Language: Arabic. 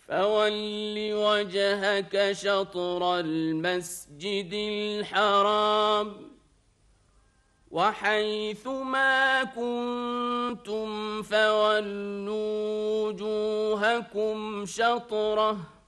فول وجهك شطر المسجد الحرام وحيث ما كنتم فولوا وجوهكم شطره